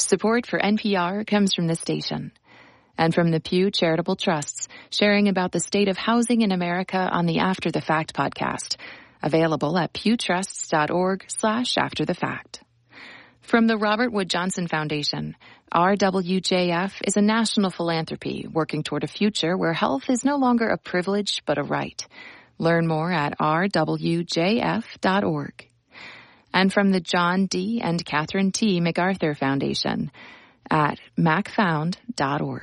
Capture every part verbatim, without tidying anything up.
Support for N P R comes from this station and from the Pew Charitable Trusts, sharing about the state of housing in America on the After the Fact podcast, available at pewtrusts.org slash after the fact. From the Robert Wood Johnson Foundation, R W J F is a national philanthropy working toward a future where health is no longer a privilege but a right. Learn more at r w j f dot org. And from the John D. and Catherine T. MacArthur Foundation at mac found dot org.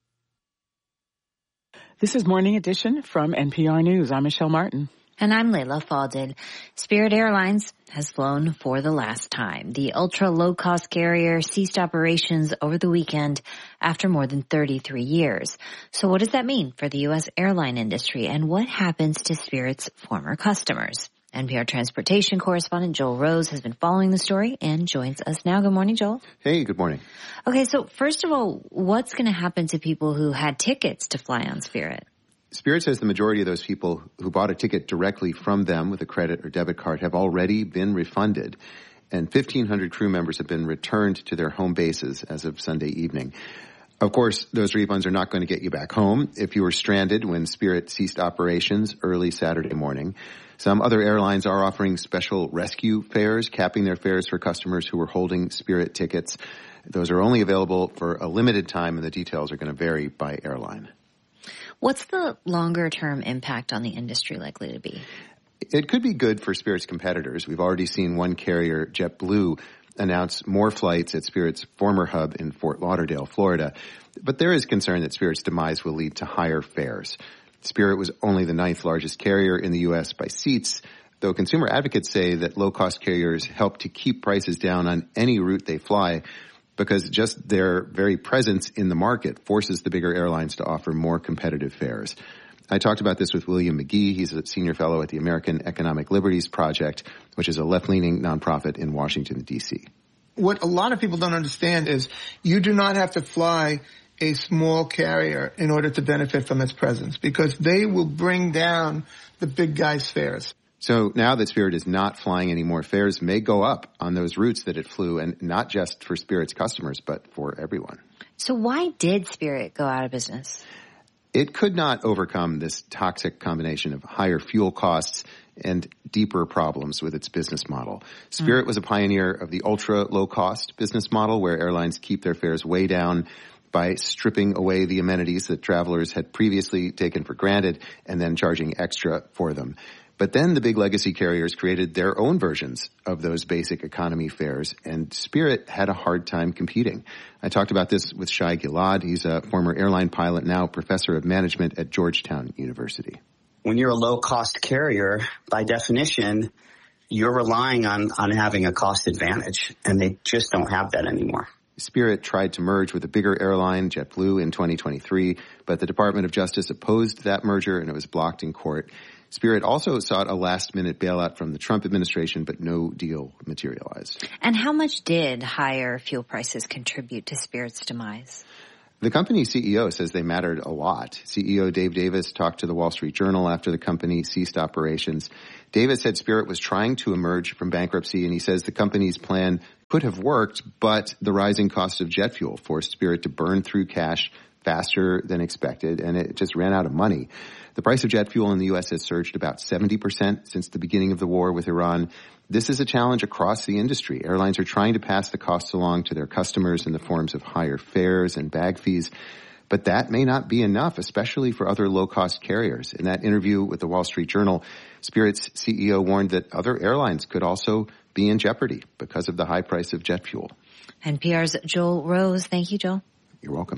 This is Morning Edition from N P R News. I'm Michelle Martin. And I'm Layla Faldin. Spirit Airlines has flown for the last time. The ultra-low-cost carrier ceased operations over the weekend after more than thirty-three years. So what does that mean for the U S airline industry, and what happens to Spirit's former customers? N P R transportation correspondent Joel Rose has been following the story and joins us now. Good morning, Joel. Hey, good morning. Okay, so first of all, what's going to happen to people who had tickets to fly on Spirit? Spirit says the majority of those people who bought a ticket directly from them with a credit or debit card have already been refunded, and fifteen hundred crew members have been returned to their home bases as of Sunday evening. Of course, those refunds are not going to get you back home if you were stranded when Spirit ceased operations early Saturday morning. Some other airlines are offering special rescue fares, capping their fares for customers who were holding Spirit tickets. Those are only available for a limited time, and the details are going to vary by airline. What's the longer-term impact on the industry likely to be? It could be good for Spirit's competitors. We've already seen one carrier, JetBlue, announce more flights at Spirit's former hub in Fort Lauderdale, Florida. But there is concern that Spirit's demise will lead to higher fares. Spirit was only the ninth largest carrier in the U S by seats, though consumer advocates say that low-cost carriers help to keep prices down on any route they fly, because just their very presence in the market forces the bigger airlines to offer more competitive fares. I talked about this with William McGee. He's a senior fellow at the American Economic Liberties Project, which is a left-leaning nonprofit in Washington, D C. What a lot of people don't understand is you do not have to fly a small carrier in order to benefit from its presence, because they will bring down the big guys' fares. So now that Spirit is not flying anymore, fares may go up on those routes that it flew, and not just for Spirit's customers, but for everyone. So why did Spirit go out of business? It could not overcome this toxic combination of higher fuel costs and deeper problems with its business model. Spirit mm. was a pioneer of the ultra-low-cost business model, where airlines keep their fares way down by stripping away the amenities that travelers had previously taken for granted and then charging extra for them. But then the big legacy carriers created their own versions of those basic economy fares, and Spirit had a hard time competing. I talked about this with Shai Gilad. He's a former airline pilot, now professor of management at Georgetown University. When you're a low-cost carrier, by definition, you're relying on, on having a cost advantage, and they just don't have that anymore. Spirit tried to merge with a bigger airline, JetBlue, in twenty twenty-three, but the Department of Justice opposed that merger, and it was blocked in court. Spirit also sought a last-minute bailout from the Trump administration, but no deal materialized. And how much did higher fuel prices contribute to Spirit's demise? The company's C E O says they mattered a lot. C E O Dave Davis talked to the Wall Street Journal after the company ceased operations. Davis said Spirit was trying to emerge from bankruptcy, and he says the company's plan could have worked, but the rising cost of jet fuel forced Spirit to burn through cash faster than expected, and it just ran out of money. The price of jet fuel in the U S has surged about seventy percent since the beginning of the war with Iran. This is a challenge across the industry. Airlines are trying to pass the costs along to their customers in the forms of higher fares and bag fees, but that may not be enough, especially for other low-cost carriers. In that interview with the Wall Street Journal, Spirit's C E O warned that other airlines could also be in jeopardy because of the high price of jet fuel. N P R's Joel Rose. Thank you, Joel. You're welcome.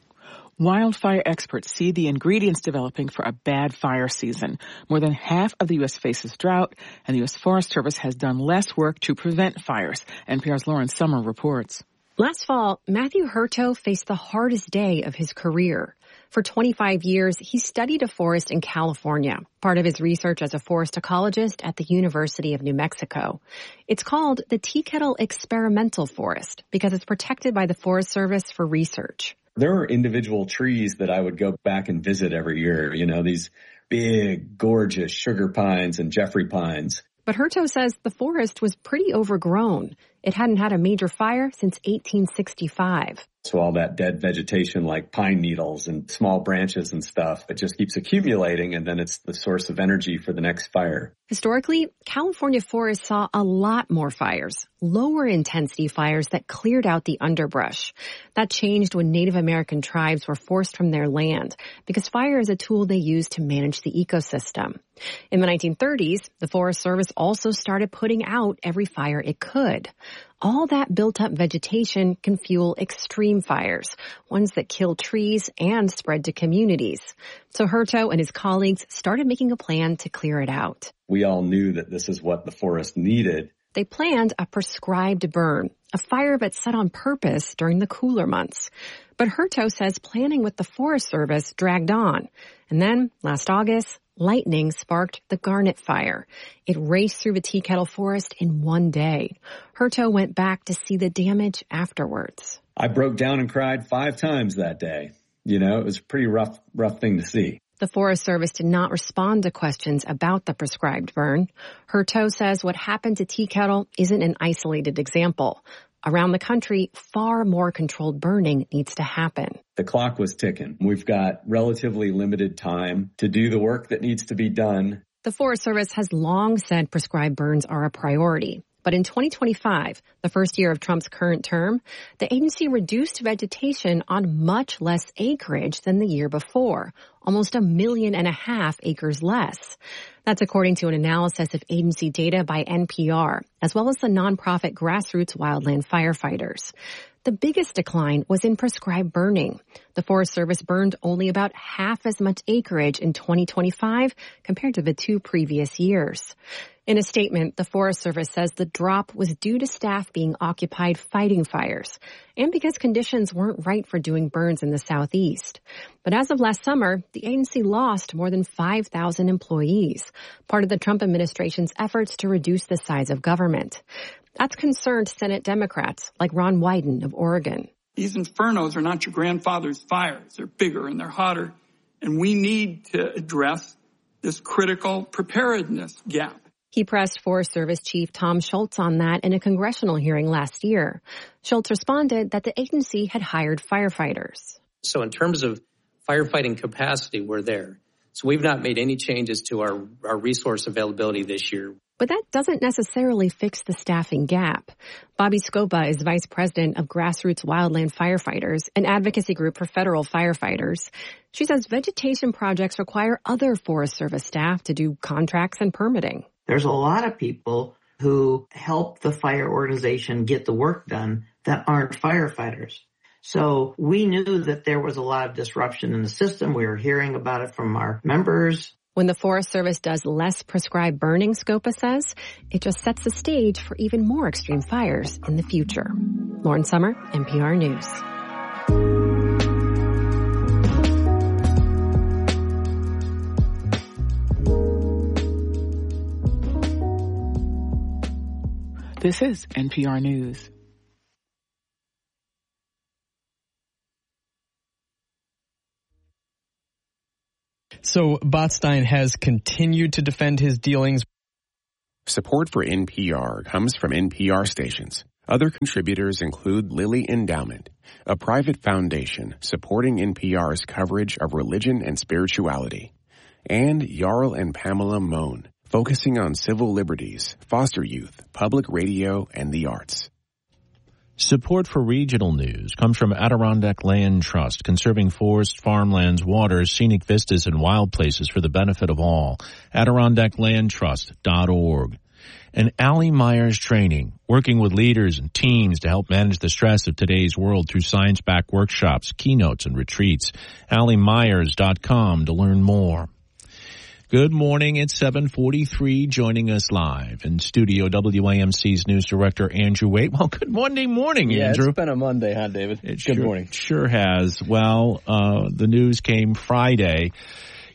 Wildfire experts see the ingredients developing for a bad fire season. More than half of the U S faces drought, and the U S Forest Service has done less work to prevent fires. N P R's Lauren Summer reports. Last fall, Matthew Hurto faced the hardest day of his career. For twenty-five years, he studied a forest in California, part of his research as a forest ecologist at the University of New Mexico. It's called the Tea Kettle Experimental Forest because it's protected by the Forest Service for research. There are individual trees that I would go back and visit every year, you know, these big, gorgeous sugar pines and Jeffrey pines. But Hurto says the forest was pretty overgrown. It hadn't had a major fire since eighteen sixty-five. So all that dead vegetation like pine needles and small branches and stuff, it just keeps accumulating, and then it's the source of energy for the next fire. Historically, California forests saw a lot more fires, lower intensity fires that cleared out the underbrush. That changed when Native American tribes were forced from their land because fire is a tool they use to manage the ecosystem. In the nineteen thirties, the Forest Service also started putting out every fire it could. All that built-up vegetation can fuel extreme fires, ones that kill trees and spread to communities. So Hurto and his colleagues started making a plan to clear it out. We all knew that this is what the forest needed. They planned a prescribed burn, a fire that's set on purpose during the cooler months. But Hurto says planning with the Forest Service dragged on. And then, last August, lightning sparked the Garnet Fire. It raced through the Tea Kettle Forest in one day. Hurto went back to see the damage afterwards. I broke down and cried five times that day. You know, it was a pretty rough, rough thing to see. The Forest Service did not respond to questions about the prescribed burn. Hurto says what happened to Tea Kettle isn't an isolated example. Around the country, far more controlled burning needs to happen. The clock was ticking. We've got relatively limited time to do the work that needs to be done. The Forest Service has long said prescribed burns are a priority. But in twenty twenty-five, the first year of Trump's current term, the agency reduced vegetation on much less acreage than the year before, almost a million and a half acres less. That's according to an analysis of agency data by N P R, as well as the nonprofit Grassroots Wildland Firefighters. The biggest decline was in prescribed burning. The Forest Service burned only about half as much acreage in twenty twenty-five compared to the two previous years. In a statement, the Forest Service says the drop was due to staff being occupied fighting fires and because conditions weren't right for doing burns in the southeast. But as of last summer, the agency lost more than five thousand employees, part of the Trump administration's efforts to reduce the size of government. That's concerned Senate Democrats like Ron Wyden of Oregon. These infernos are not your grandfather's fires. They're bigger and they're hotter. And we need to address this critical preparedness gap. He pressed Forest Service Chief Tom Schultz on that in a congressional hearing last year. Schultz responded that the agency had hired firefighters. So in terms of firefighting capacity, we're there. So we've not made any changes to our, our resource availability this year. But that doesn't necessarily fix the staffing gap. Bobby Scopa is vice president of Grassroots Wildland Firefighters, an advocacy group for federal firefighters. She says vegetation projects require other Forest Service staff to do contracts and permitting. There's a lot of people who help the fire organization get the work done that aren't firefighters. So we knew that there was a lot of disruption in the system. We were hearing about it from our members. When the Forest Service does less prescribed burning, Scopa says, it just sets the stage for even more extreme fires in the future. Lauren Sommer, N P R News. This is N P R News. So Botstein has continued to defend his dealings. Support for N P R comes from N P R stations. Other contributors include Lilly Endowment, a private foundation supporting N P R's coverage of religion and spirituality, and Jarl and Pamela Mohn, focusing on civil liberties, foster youth, public radio, and the arts. Support for regional news comes from Adirondack Land Trust, conserving forests, farmlands, waters, scenic vistas, and wild places for the benefit of all. Adirondack Land Trust dot org. And Allie Myers Training, working with leaders and teams to help manage the stress of today's world through science-backed workshops, keynotes, and retreats. Allie Myers dot com to learn more. Good morning. It's seven forty-three. Joining us live in studio, W A M C's news director, Andrew Waite. Well, good Monday morning, yeah, Andrew. It's been a Monday, huh, David? It good sure, morning. Sure has. Well, uh, the news came Friday.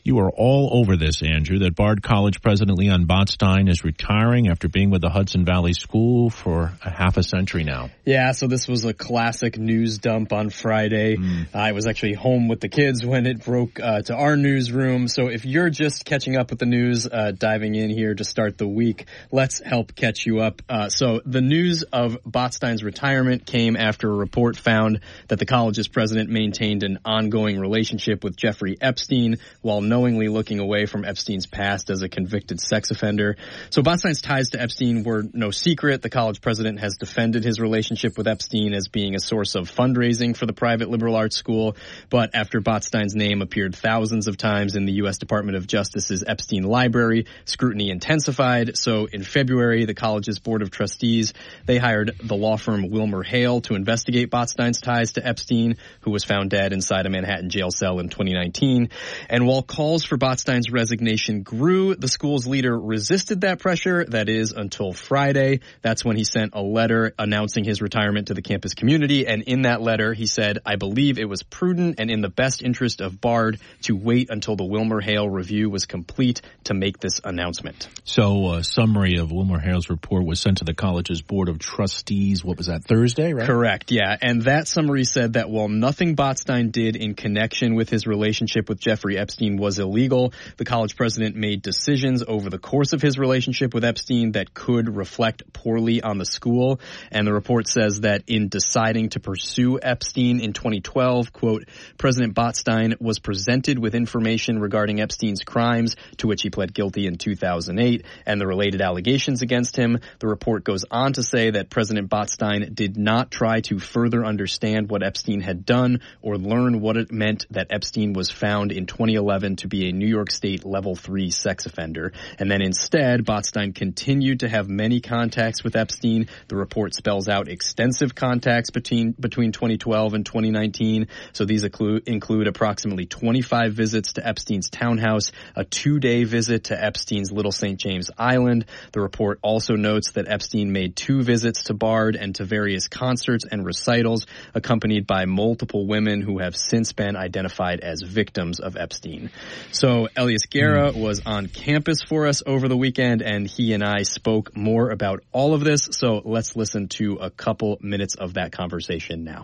You are all over this, Andrew, that Bard College President Leon Botstein is retiring after being with the Hudson Valley School for a half a century now. Yeah, so this was a classic news dump on Friday. Mm. I was actually home with the kids when it broke uh, to our newsroom. So if you're just catching up with the news, uh, diving in here to start the week, let's help catch you up. Uh, so the news of Botstein's retirement came after a report found that the college's president maintained an ongoing relationship with Jeffrey Epstein while knowingly looking away from Epstein's past as a convicted sex offender. So Botstein's ties to Epstein were no secret. The college president has defended his relationship with Epstein as being a source of fundraising for the private liberal arts school. But after Botstein's name appeared thousands of times in the U S Department of Justice's Epstein library, scrutiny intensified. So in February, the college's board of trustees, they hired the law firm Wilmer Hale to investigate Botstein's ties to Epstein, who was found dead inside a Manhattan jail cell in twenty nineteen. And while calls for Botstein's resignation grew, the school's leader resisted that pressure. That is until Friday. That's when he sent a letter announcing his retirement to the campus community. And in that letter, he said, I believe it was prudent and in the best interest of Bard to wait until the Wilmer Hale review was complete to make this announcement. So a summary of Wilmer Hale's report was sent to the college's board of trustees. What was that, Thursday, right? Correct, yeah. And that summary said that while nothing Botstein did in connection with his relationship with Jeffrey Epstein was illegal, the college president made decisions over the course of his relationship with Epstein that could reflect poorly on the school. And the report says that in deciding to pursue Epstein in twenty twelve, quote, President Botstein was presented with information regarding Epstein's crimes, to which he pled guilty in two thousand eight, and the related allegations against him. The report goes on to say that President Botstein did not try to further understand what Epstein had done or learn what it meant that Epstein was found in twenty eleven to be a New York State level three sex offender. And then instead, Botstein continued to have many contacts with Epstein. The report spells out extensive contacts between between twenty twelve and twenty nineteen. So these include, include approximately twenty-five visits to Epstein's townhouse, a two-day visit to Epstein's Little Saint James Island. The report also notes that Epstein made two visits to Bard and to various concerts and recitals, accompanied by multiple women who have since been identified as victims of Epstein. So Elias Guerra mm. was on campus for us over the weekend, and he and I spoke more about all of this. So let's listen to a couple minutes of that conversation now.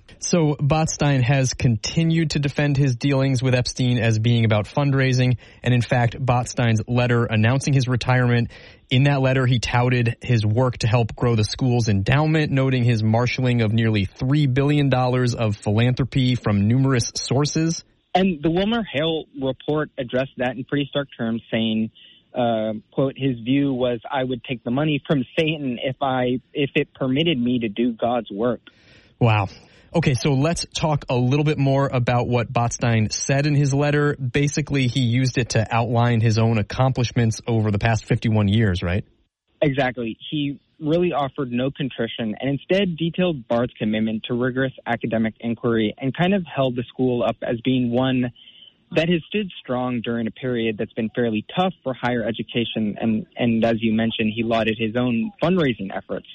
So Botstein has continued to defend his dealings with Epstein as being about fundraising. And in fact, Botstein's letter announcing his retirement, in that letter, he touted his work to help grow the school's endowment, noting his marshaling of nearly three billion dollars of philanthropy from numerous sources. And the Wilmer Hale report addressed that in pretty stark terms, saying, uh, quote, his view was, I would take the money from Satan if I if it permitted me to do God's work. Wow. Okay, so let's talk a little bit more about what Botstein said in his letter. Basically, he used it to outline his own accomplishments over the past fifty-one years, right? Exactly. He really offered no contrition and instead detailed Bard's commitment to rigorous academic inquiry and kind of held the school up as being one that has stood strong during a period that's been fairly tough for higher education. And, and as you mentioned, he lauded his own fundraising efforts.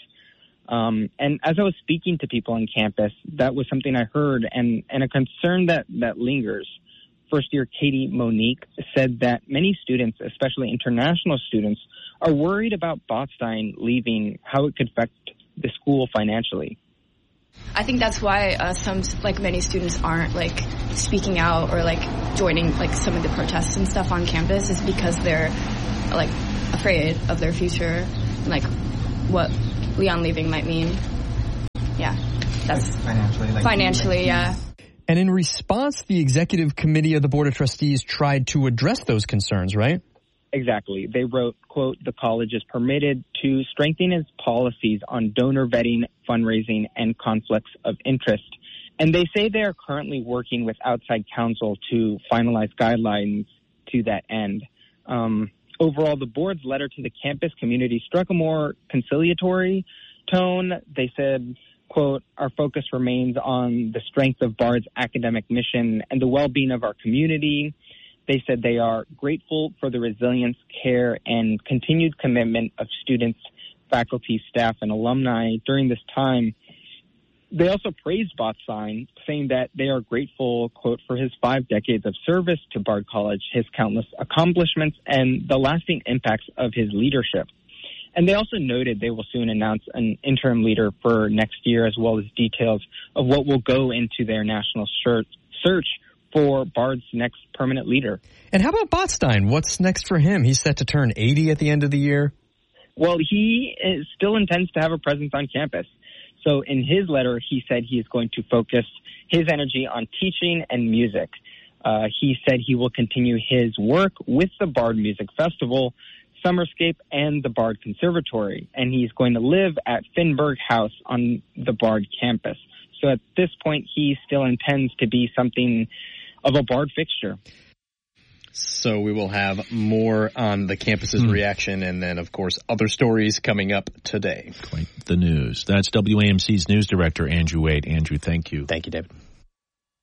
Um, and as I was speaking to people on campus, that was something I heard and, and a concern that, that lingers. First year Katie Monique said that many students, especially international students, are worried about Botstein leaving, how it could affect the school financially. I think that's why uh, some, like many students aren't like speaking out or like joining like some of the protests and stuff on campus is because they're like afraid of their future and like what Leon leaving might mean. Yeah, that's like financially, like financially, yeah. And in response, the executive committee of the Board of Trustees tried to address those concerns, right? Exactly. They wrote, quote, the college is permitted to strengthen its policies on donor vetting, fundraising, and conflicts of interest. And they say they are currently working with outside counsel to finalize guidelines to that end. Um, overall, the board's letter to the campus community struck a more conciliatory tone. They said, quote, our focus remains on the strength of Bard's academic mission and the well-being of our community. They said they are grateful for the resilience, care, and continued commitment of students, faculty, staff, and alumni during this time. They also praised Botstein, saying that they are grateful, quote, for his five decades of service to Bard College, his countless accomplishments, and the lasting impacts of his leadership. And they also noted they will soon announce an interim leader for next year, as well as details of what will go into their national search for Bard's next permanent leader. And how about Botstein? What's next for him? He's set to turn eighty at the end of the year. Well, he is, still intends to have a presence on campus. So in his letter, he said he is going to focus his energy on teaching and music. Uh, he said he will continue his work with the Bard Music Festival, Summerscape, and the Bard Conservatory. And he's going to live at Finberg House on the Bard campus. So at this point, he still intends to be something of a Bard fixture. So we will have more on the campus's mm. reaction and then, of course, other stories coming up today. Quite the news. That's W A M C's news director, Andrew Wade. Andrew, thank you. Thank you, David.